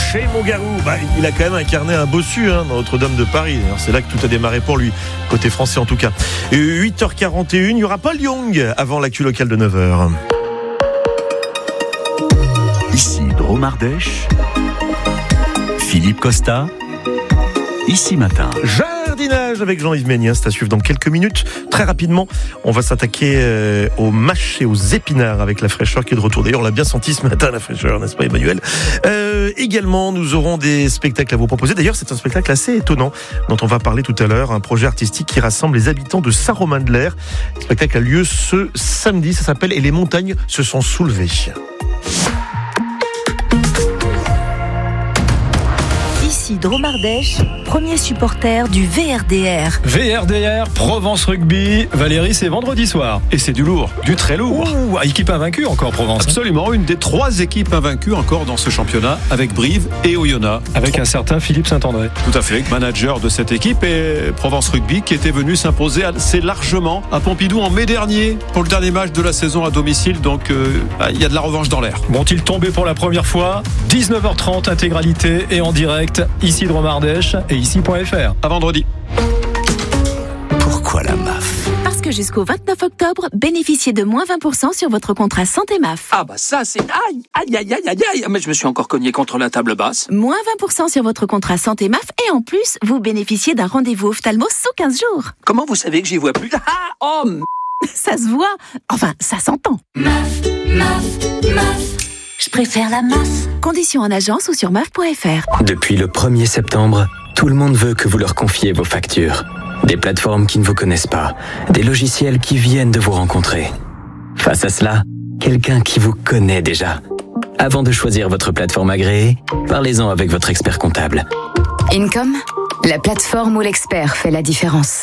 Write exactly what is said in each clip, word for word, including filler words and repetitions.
chez Montgarou. Bah, il a quand même incarné un bossu hein, dans Notre-Dame de Paris. Alors, c'est là que tout a démarré pour lui, côté français en tout cas. huit heures quarante et une, il y aura Paul Young avant l'actu locale de neuf heures. Ici Dromardèche, Philippe Costa, Ici Matin. Jardinage avec Jean-Yves Ménien, c'est à suivre dans quelques minutes. Très rapidement, on va s'attaquer euh, aux mâches et aux épinards avec la fraîcheur qui est de retour. D'ailleurs, on l'a bien senti ce matin, la fraîcheur, n'est-ce pas Emmanuel ? euh, Également, nous aurons des spectacles à vous proposer. D'ailleurs, c'est un spectacle assez étonnant dont on va parler tout à l'heure. Un projet artistique qui rassemble les habitants de Saint-Romain-de-l'Air. Le spectacle a lieu ce samedi, ça s'appelle « Et les montagnes se sont soulevées ». Dromardèche, premier supporter du V R D R. V R D R, Provence Rugby. Valérie, c'est vendredi soir. Et c'est du lourd, du très lourd. Ouh, équipe invaincue encore, Provence. Absolument, une des trois équipes invaincues encore dans ce championnat, avec Brive et Oyonnax. Avec un certain Philippe Saint-André. Tout à fait, manager de cette équipe, et Provence Rugby qui était venu s'imposer assez largement à Pompidou en mai dernier pour le dernier match de la saison à domicile. Donc euh, il y a de la revanche dans l'air. Vont-ils tomber pour la première fois ? dix-neuf heures trente, intégralité et en direct. Ici Dromardèche et ici.fr. À vendredi. Pourquoi la M A F ? Parce que jusqu'au vingt-neuf octobre, bénéficiez de moins vingt pour cent sur votre contrat santé M A F. Ah bah ça c'est... Aïe, aïe, aïe, aïe, aïe, aïe. Mais je me suis encore cogné contre la table basse. Moins vingt pour cent sur votre contrat santé M A F et en plus, vous bénéficiez d'un rendez-vous ophtalmo sous quinze jours. Comment vous savez que j'y vois plus ? Ah, oh m... Ça se voit. Enfin, ça s'entend. M A F, M A F, M A F. Je préfère la M A F. Conditions en agence ou sur M A F point F R. Depuis le premier septembre, tout le monde veut que vous leur confiez vos factures. Des plateformes qui ne vous connaissent pas, des logiciels qui viennent de vous rencontrer. Face à cela, quelqu'un qui vous connaît déjà. Avant de choisir votre plateforme agréée, parlez-en avec votre expert comptable. Income, la plateforme où l'expert fait la différence.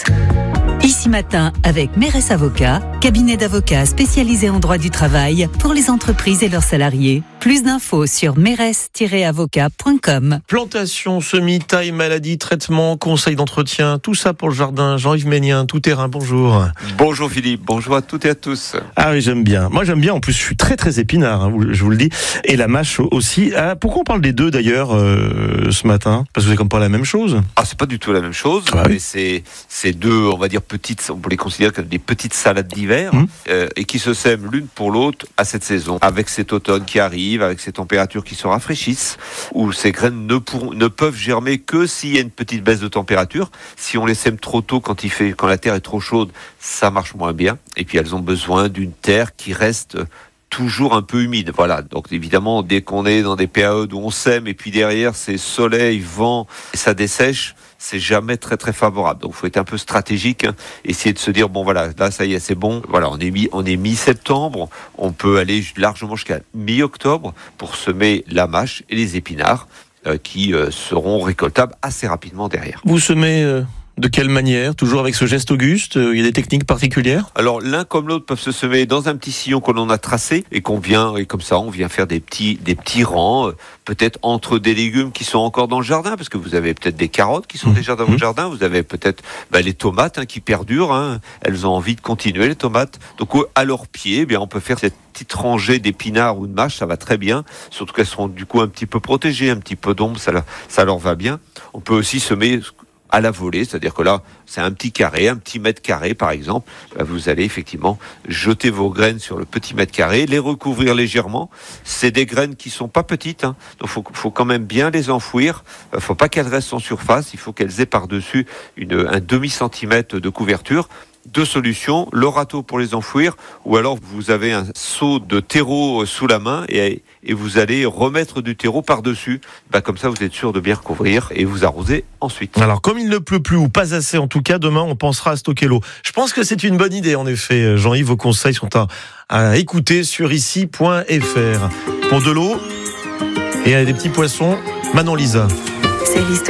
Ici Matin avec Mérès Avocats, cabinet d'avocats spécialisé en droit du travail pour les entreprises et leurs salariés. Plus d'infos sur mérès tiret avocat point com. Plantation, semis, taille, maladie, traitement, conseil d'entretien, tout ça pour le jardin. Jean-Yves Ménien, tout terrain, bonjour. Bonjour Philippe, bonjour à toutes et à tous. Ah oui, j'aime bien. Moi j'aime bien, en plus je suis très très épinard, hein, je vous le dis. Et la mâche aussi. Ah, pourquoi on parle des deux d'ailleurs euh, ce matin ? Parce que c'est comme pas la même chose. Ah, c'est pas du tout la même chose, ah, mais oui. c'est, c'est deux, on va dire, petites, on peut les considérer comme des petites salades d'hiver, mmh. euh, et qui se sèment l'une pour l'autre à cette saison. Avec cet automne qui arrive, avec ces températures qui se rafraîchissent, où ces graines ne, pourront, ne peuvent germer que s'il y a une petite baisse de température. Si on les sème trop tôt, quand, il fait, quand la terre est trop chaude, ça marche moins bien. Et puis elles ont besoin d'une terre qui reste toujours un peu humide. Voilà. Donc évidemment, dès qu'on est dans des périodes où on sème, et puis derrière c'est soleil, vent, et ça dessèche, c'est jamais très très favorable. Donc il faut être un peu stratégique, hein, essayer de se dire bon voilà, là ça y est, c'est bon. Voilà, on est mi on est mi-septembre, on peut aller largement jusqu'à mi-octobre pour semer la mâche et les épinards euh, qui euh, seront récoltables assez rapidement derrière. Vous semez euh... de quelle manière ? Toujours avec ce geste auguste ? Il y a des techniques particulières ? Alors l'un comme l'autre peuvent se semer dans un petit sillon qu'on en a tracé et qu'on vient, et comme ça on vient faire des petits, des petits rangs, euh, peut-être entre des légumes qui sont encore dans le jardin, parce que vous avez peut-être des carottes qui sont mmh. déjà dans mmh. votre jardin, vous avez peut-être bah, les tomates hein, qui perdurent, hein, elles ont envie de continuer les tomates. Donc à leurs pieds, eh bien, on peut faire cette petite rangée d'épinards ou de mâches, ça va très bien, surtout qu'elles seront du coup un petit peu protégées, un petit peu d'ombre, ça, ça leur va bien. On peut aussi semer à la volée, c'est-à-dire que là, c'est un petit carré, un petit mètre carré par exemple, vous allez effectivement jeter vos graines sur le petit mètre carré, les recouvrir légèrement. C'est des graines qui sont pas petites, hein, donc faut, faut quand même bien les enfouir. Faut pas qu'elles restent en surface, il faut qu'elles aient par-dessus une, un demi-centimètre de couverture. Deux solutions, le râteau pour les enfouir, ou alors vous avez un seau de terreau sous la main et, et vous allez remettre du terreau par-dessus. Ben comme ça, vous êtes sûr de bien recouvrir et vous arroser ensuite. Alors, comme il ne pleut plus, ou pas assez en tout cas, demain, on pensera à stocker l'eau. Je pense que c'est une bonne idée, en effet. Jean-Yves, vos conseils sont à, à écouter sur ici point F R. Pour de l'eau et des petits poissons, Manon Lisa. C'est l'histoire.